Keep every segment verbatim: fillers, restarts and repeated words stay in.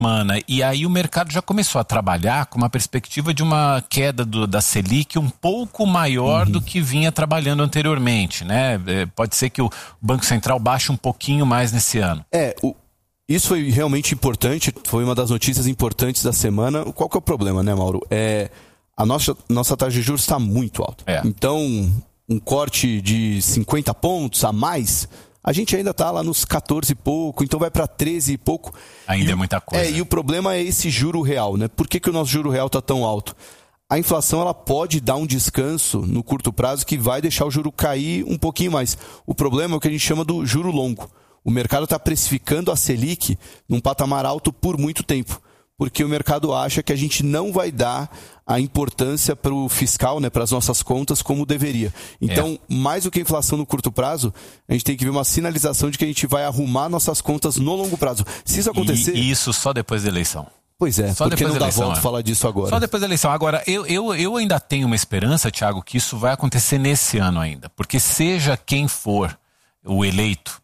semana, e aí o mercado já começou a trabalhar com uma perspectiva de uma queda do, da Selic um pouco maior uhum. do que vinha trabalhando anteriormente, né? É, pode ser que o Banco Central baixe um pouquinho mais nesse ano. É, o, isso foi realmente importante, foi uma das notícias importantes da semana. Qual que é o problema, né, Mauro? É, a nossa, nossa taxa de juros está muito alta. É. Então, um corte de cinquenta pontos a mais, a gente ainda está lá nos quatorze e pouco, então vai para treze e pouco. Ainda e, é muita coisa. É, e o problema é esse juro real, né? Por que, que o nosso juro real está tão alto? A inflação ela pode dar um descanso no curto prazo que vai deixar o juro cair um pouquinho mais. O problema é o que a gente chama do juro longo. O mercado está precificando a Selic num patamar alto por muito tempo, porque o mercado acha que a gente não vai dar a importância para o fiscal, né, para as nossas contas, como deveria. Então, é. mais do que a inflação no curto prazo, a gente tem que ver uma sinalização de que a gente vai arrumar nossas contas no longo prazo. Se isso acontecer... E isso só depois da eleição. Pois é, só porque não dá volta é. falar disso agora. Só depois da eleição. Agora, eu, eu, eu ainda tenho uma esperança, Thiago, que isso vai acontecer nesse ano ainda. Porque seja quem for o eleito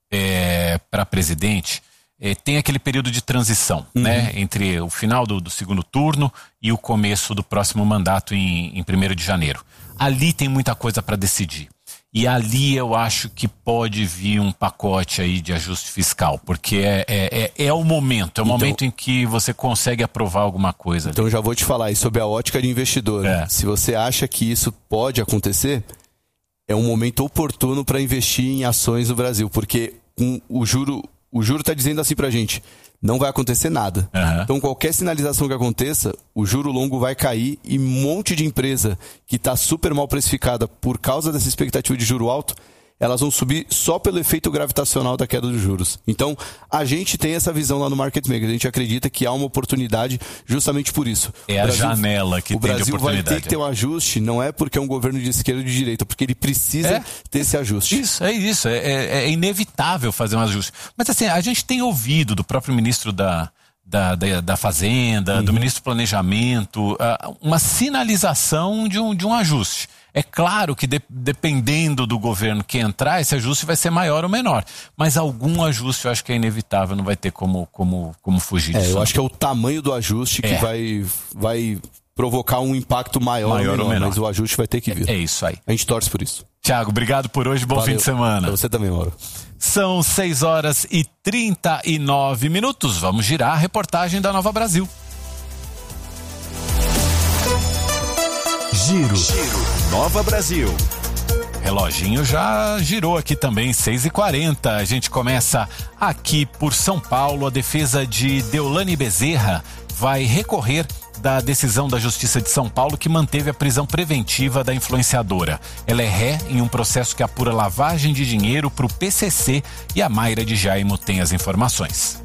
é, para presidente... É, tem aquele período de transição, uhum. né, entre o final do, do segundo turno e o começo do próximo mandato em, em primeiro de janeiro. Ali tem muita coisa para decidir. E ali eu acho que pode vir um pacote aí de ajuste fiscal, porque é, é, é, é o momento, é o então, momento em que você consegue aprovar alguma coisa. Então ali. Já vou te falar, e sob a ótica de investidor, é. se você acha que isso pode acontecer, é um momento oportuno para investir em ações no Brasil, porque com o juro... O juro está dizendo assim pra gente, não vai acontecer nada. Uhum. Então qualquer sinalização que aconteça, o juro longo vai cair e um monte de empresa que está super mal precificada por causa dessa expectativa de juro alto, elas vão subir só pelo efeito gravitacional da queda dos juros. Então, a gente tem essa visão lá no Market Maker. A gente acredita que há uma oportunidade justamente por isso. É Brasil, a janela que tem de oportunidade. O Brasil vai ter que ter um ajuste, não é porque é um governo de esquerda ou de direita, porque ele precisa é, ter esse ajuste. Isso, é isso. É, é, é inevitável fazer um ajuste. Mas assim, a gente tem ouvido do próprio ministro da... Da, da, da Fazenda, uhum. do Ministro do Planejamento, uh, uma sinalização de um, de um ajuste. É claro que de, dependendo do governo que entrar, esse ajuste vai ser maior ou menor. Mas algum ajuste eu acho que é inevitável, não vai ter como, como, como fugir é, disso. Eu acho que é o tamanho do ajuste que é. vai, vai provocar um impacto maior, maior ou, menor, ou menor, mas o ajuste vai ter que vir. É, é isso aí. A gente torce por isso. Thiago, obrigado por hoje, bom Valeu. fim de semana. Pra você também, Mauro. São seis horas e trinta e nove minutos. Vamos girar a reportagem da Nova Brasil. Giro. Giro. Nova Brasil. Reloginho já girou aqui também, seis e quarenta. A gente começa aqui por São Paulo. A defesa de Deolane Bezerra vai recorrer da decisão da Justiça de São Paulo que manteve a prisão preventiva da influenciadora. Ela é ré em um processo que apura lavagem de dinheiro para o P C C e a Mayra de Jaimo tem as informações.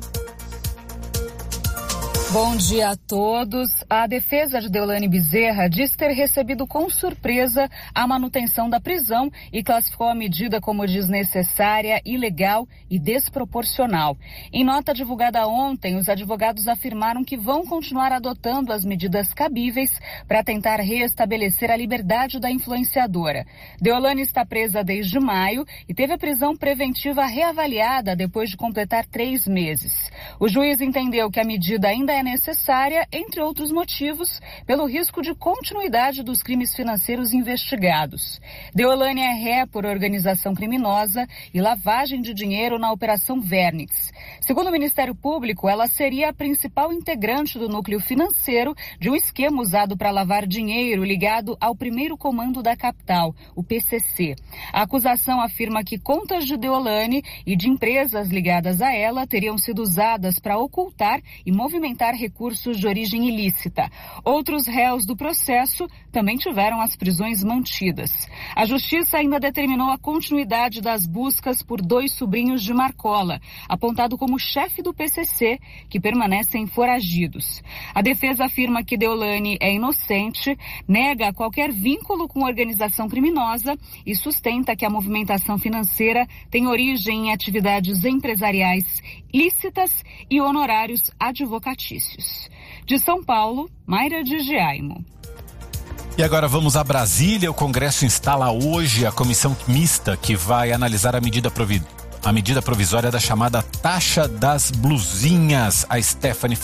Bom dia a todos. A defesa de Deolane Bezerra diz ter recebido com surpresa a manutenção da prisão e classificou a medida como desnecessária, ilegal e desproporcional. Em nota divulgada ontem, os advogados afirmaram que vão continuar adotando as medidas cabíveis para tentar restabelecer a liberdade da influenciadora. Deolane está presa desde maio e teve a prisão preventiva reavaliada depois de completar três meses. O juiz entendeu que a medida ainda é necessária, entre outros motivos, pelo risco de continuidade dos crimes financeiros investigados. Deolane é ré por organização criminosa e lavagem de dinheiro na Operação Vernix. Segundo o Ministério Público, ela seria a principal integrante do núcleo financeiro de um esquema usado para lavar dinheiro ligado ao primeiro comando da capital, o P C C. A acusação afirma que contas de Deolane e de empresas ligadas a ela teriam sido usadas para ocultar e movimentar recursos de origem ilícita. Outros réus do processo também tiveram as prisões mantidas. A Justiça ainda determinou a continuidade das buscas por dois sobrinhos de Marcola, apontado como chefe do P C C, que permanecem foragidos. A defesa afirma que Deolane é inocente, nega qualquer vínculo com organização criminosa e sustenta que a movimentação financeira tem origem em atividades empresariais lícitas e honorários advocatícios. De São Paulo, Mayra de Jaimo. E agora vamos a Brasília. O Congresso instala hoje a comissão mista que vai analisar a medida provi- a medida provisória da chamada taxa das blusinhas. A Stephanie